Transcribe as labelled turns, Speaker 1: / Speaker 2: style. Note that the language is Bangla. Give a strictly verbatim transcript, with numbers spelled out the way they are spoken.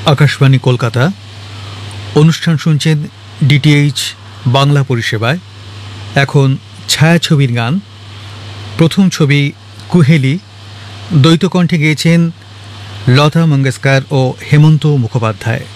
Speaker 1: আকাশবাণী কলকাতা। অনুষ্ঠান শুনছেন ডিটিএইচ বাংলা পরিষেবায়। এখন ছায়াছবির গান। প্রথম ছবি কুহেলি, দ্বৈতকণ্ঠে গেয়েছেন লতা মঙ্গেশকর ও হেমন্ত মুখোপাধ্যায়।